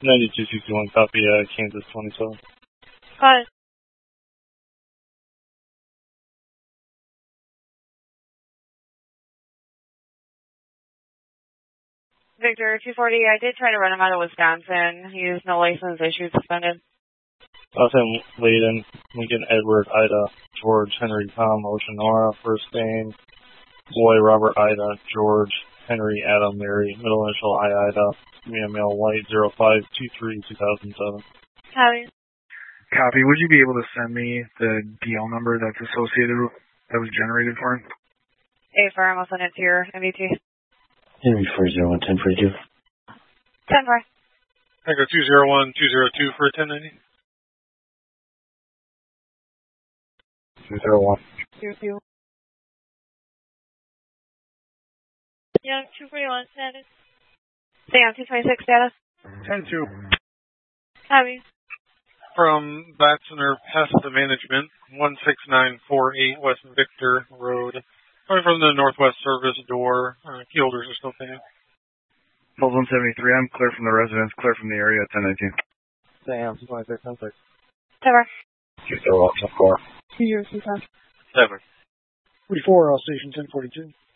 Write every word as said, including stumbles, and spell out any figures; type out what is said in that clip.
ninety-two sixty-one, copy, uh, Kansas twenty-seven. Got it. Victor, two forty, I did try to run him out of Wisconsin. He has no license, issued, suspended. Austin, Layden, Lincoln, Edward, Ida, George, Henry, Tom, Ocean, Nora, first name, Boy, Robert, Ida, George, Henry, Adam, Mary, middle initial, I, Ida, me, male, white, zero five two three two thousand seven. Copy. Copy. Would you be able to send me the D L number that's associated with, that was generated for him? A firm, I'll send it to your M V T. Henry four zero one ten forty-two. ten four. Echo two zero one two zero two for a ten ninety. two zero one. two two. Yeah, two forty-one status. Sam, two twenty-six status. ten two. Copy. From Batsoner Pest Management, one six nine four eight West Victor Road. Coming from the Northwest Service door. Uh, key holders are still paying. one seventy-three, I'm clear from the residence, clear from the area at ten nineteen. Sam, two twenty-six, ten six. Sever. two zero one, ten four. Two zero two five. Seven. forty-four, all station ten forty-two.